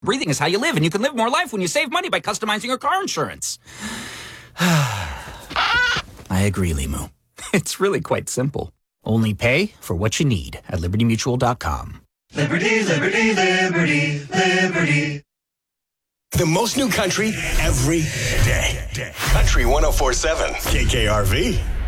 Breathing is how you live, and you can live more life when you save money by customizing your car insurance. I agree, Limu. It's really quite simple. Only pay for what you need at LibertyMutual.com. Liberty, liberty, liberty, liberty. The most new country every day. Country 104.7 KKRV.